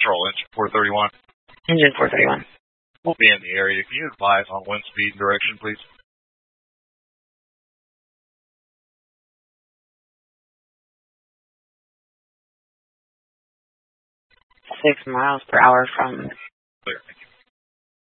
Control, engine 431. Engine 431. We'll be in the area. Can you advise on wind speed and direction, please? 6 miles per hour from Clear.